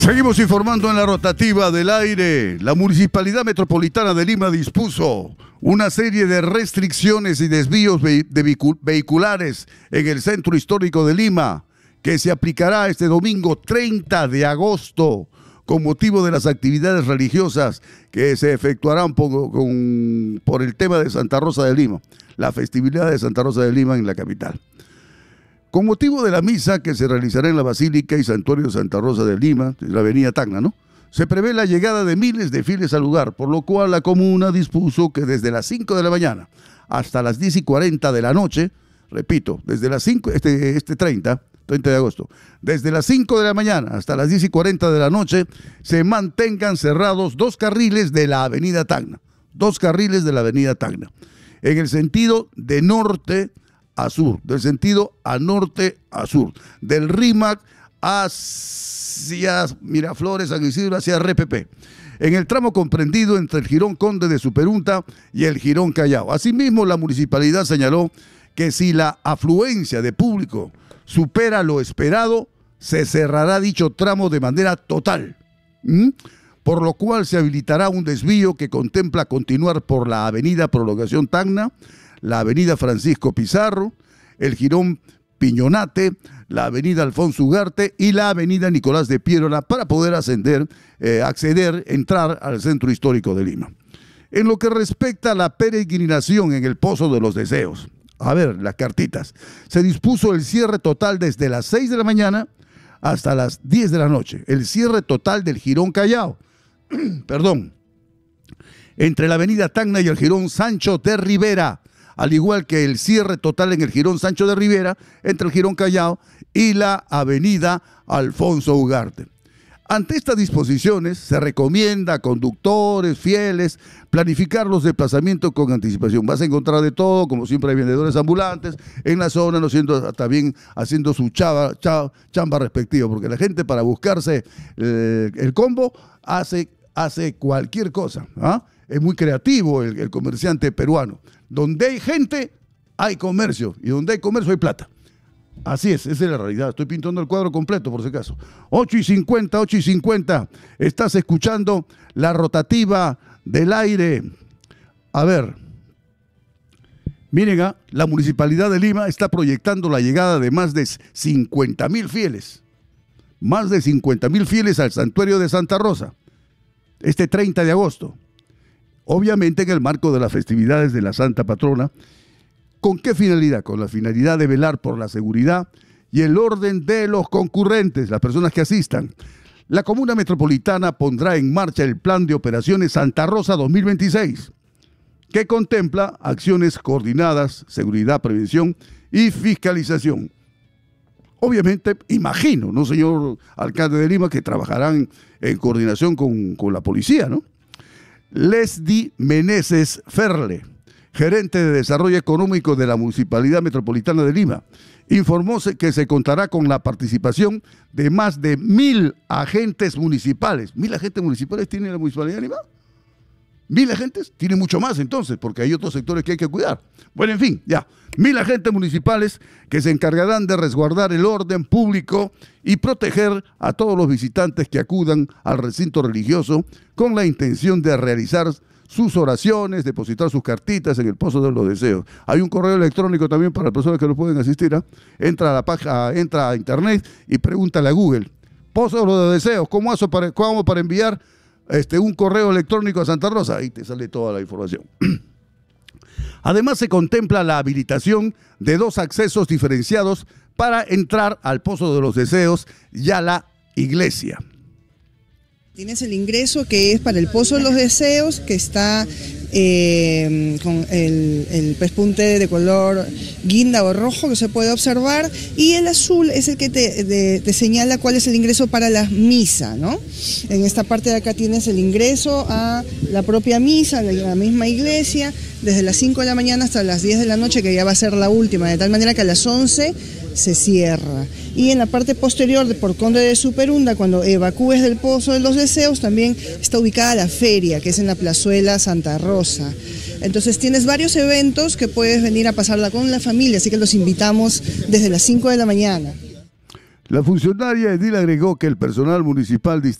Seguimos informando en la rotativa del aire. La Municipalidad Metropolitana de Lima dispuso una serie de restricciones y desvíos vehiculares en el centro histórico de Lima, que se aplicará este domingo 30 de agosto con motivo de las actividades religiosas que se efectuarán por el tema de Santa Rosa de Lima, la festividad de Santa Rosa de Lima en la capital. Con motivo de la misa que se realizará en la Basílica y Santuario de Santa Rosa de Lima, en la avenida Tacna, ¿no? Se prevé la llegada de miles de fieles al lugar, por lo cual la comuna dispuso que desde las 5 de la mañana hasta las 10:40 de la noche, repito, desde las 5, 30 de agosto, desde las 5 de la mañana hasta las 10:40 de la noche, se mantengan cerrados dos carriles de la avenida Tacna, en el sentido de norte a sur, del sentido a norte a sur, del RIMAC hacia Miraflores, San Isidro, hacia RPP, en el tramo comprendido entre el Jirón Conde de Superunta y el Jirón Callao. Asimismo, la municipalidad señaló que si la afluencia de público supera lo esperado, se cerrará dicho tramo de manera total, por lo cual se habilitará un desvío que contempla continuar por la avenida Prolongación Tacna, la avenida Francisco Pizarro, el Jirón Piñonate, la avenida Alfonso Ugarte y la avenida Nicolás de Piérola para poder entrar al centro histórico de Lima. En lo que respecta a la peregrinación en el Pozo de los Deseos, a ver, las cartitas, se dispuso el cierre total desde las 6 de la mañana hasta las 10 de la noche, el cierre total del Jirón Callao, entre la avenida Tacna y el Jirón Sancho de Rivera, al igual que el cierre total en el Jirón Sancho de Rivera, entre el Jirón Callao y la avenida Alfonso Ugarte. Ante estas disposiciones, se recomienda a conductores fieles planificar los desplazamientos con anticipación. Vas a encontrar de todo, como siempre hay vendedores ambulantes en la zona, no siendo también haciendo su chamba respectiva, porque la gente para buscarse el combo hace cualquier cosa, ¿ah? Es muy creativo el comerciante peruano. Donde hay gente, hay comercio. Y donde hay comercio, hay plata. Así es, esa es la realidad. Estoy pintando el cuadro completo, por si acaso. 8:50. Estás escuchando la rotativa del aire. A ver. Miren, la Municipalidad de Lima está proyectando la llegada de más de 50.000 fieles. Más de 50.000 fieles al Santuario de Santa Rosa. Este 30 de agosto. Obviamente en el marco de las festividades de la Santa Patrona. ¿Con qué finalidad? Con la finalidad de velar por la seguridad y el orden de los concurrentes, las personas que asistan. La Comuna Metropolitana pondrá en marcha el Plan de Operaciones Santa Rosa 2026, que contempla acciones coordinadas, seguridad, prevención y fiscalización. Obviamente, imagino, ¿no, señor alcalde de Lima, que trabajarán en coordinación con la policía, ¿no? Leslie Meneses Ferle, gerente de Desarrollo Económico de la Municipalidad Metropolitana de Lima, informó que se contará con la participación de más de 1.000 agentes municipales. ¿1.000 agentes municipales tiene la Municipalidad de Lima? 1.000 agentes, tiene mucho más entonces, porque hay otros sectores que hay que cuidar. Bueno, en fin, ya, 1.000 agentes municipales que se encargarán de resguardar el orden público y proteger a todos los visitantes que acudan al recinto religioso con la intención de realizar sus oraciones, depositar sus cartitas en el Pozo de los Deseos. Hay un correo electrónico también para las personas que no pueden asistir. Entra a la página, entra a internet y pregúntale a Google. Pozo de los Deseos, ¿cómo hago para enviar un correo electrónico a Santa Rosa? Ahí te sale toda la información. Además, se contempla la habilitación de 2 accesos diferenciados para entrar al Pozo de los Deseos y a la iglesia. Tienes el ingreso que es para el Pozo de los Deseos, que está con el pespunte de color guinda o rojo que se puede observar, y el azul es el que te señala cuál es el ingreso para la misa, ¿no? En esta parte de acá tienes el ingreso a la propia misa, la misma iglesia, desde las 5 de la mañana hasta las 10 de la noche, que ya va a ser la última, de tal manera que a las 11 se cierra. Y en la parte posterior, por Conde de Superunda, cuando evacúes del Pozo de los Deseos, también está ubicada la feria, que es en la plazuela Santa Rosa. Entonces tienes varios eventos que puedes venir a pasarla con la familia, así que los invitamos desde las 5 de la mañana. La funcionaria Edil agregó que el personal municipal